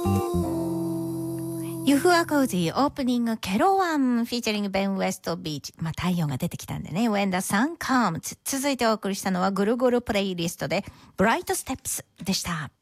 ユフアコーディオープニングケロワンフィーチャリングベン・ウエストビーチ。太陽が出てきたんでね。When the sun comes。続いてお送りしたのはぐるぐるプレイリストでブライトステップスでした。